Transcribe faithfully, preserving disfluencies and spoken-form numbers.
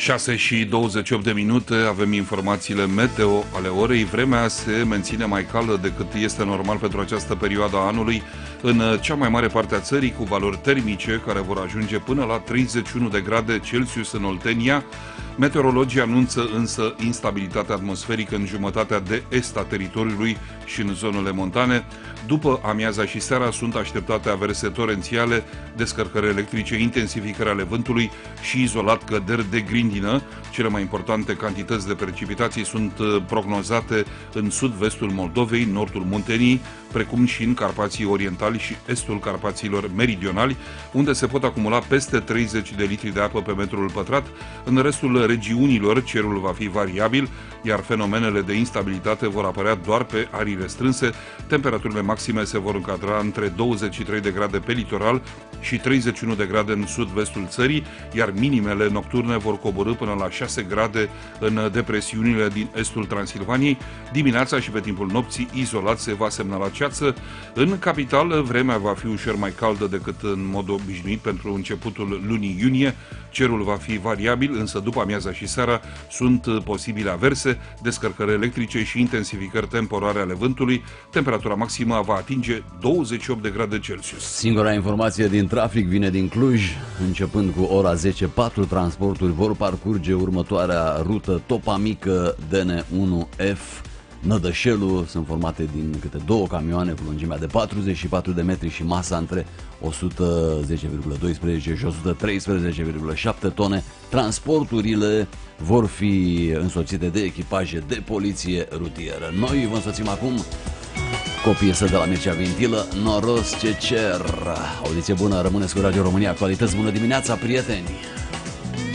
șase și douăzeci și opt de minute, avem informațiile meteo ale orei. Vremea se menține mai caldă decât este normal pentru această perioadă a anului în cea mai mare parte a țării, cu valori termice care vor ajunge până la treizeci și unu de grade Celsius în Oltenia. Meteorologii anunță însă instabilitate atmosferică în jumătatea de est a teritoriului și în zonele montane. După amiaza și seara sunt așteptate averse torențiale, descărcări electrice, intensificări ale vântului și izolat căderi de grindină. Cele mai importante cantități de precipitații sunt prognozate în sud-vestul Moldovei, nordul Munteniei, precum și în Carpații Orientali și estul Carpaților Meridionali, unde se pot acumula peste treizeci de litri de apă pe metrul pătrat. În restul regiunilor cerul va fi variabil, iar fenomenele de instabilitate vor apărea doar pe arii restrânse. Temperaturile maxime se vor încadra între douăzeci și trei de grade pe litoral și treizeci și unu de grade în sud-vestul țării, iar minimele nocturne vor coborî până la șase grade în depresiunile din estul Transilvaniei. Dimineața și pe timpul nopții izolat se va semnala ceață. În capitală vremea va fi ușor mai caldă decât în mod obișnuit pentru începutul lunii iunie. Cerul va fi variabil, însă după amiaza și seara sunt posibile averse, descărcări electrice și intensificări temporare ale vântului. Temperatura maximă va atinge douăzeci și opt de grade Celsius. Singura informație din trafic vine din Cluj. Începând cu ora zece, patru transporturi vor parcurge următoarea rută: Topa Mică, D N unu F, Nădășelul. Sunt formate din câte două camioane cu lungimea de patruzeci și patru de metri și masa între o sută zece virgulă doisprezece și o sută treisprezece virgulă șapte tone. Transporturile vor fi însoțite de echipaje de poliție rutieră. Noi vă însoțim acum cu o piesă de la Mircea Vintilă, Noros ce cer. Audiție bună, rămâneți cu Radio România Actualități. Bună dimineața, prieteni!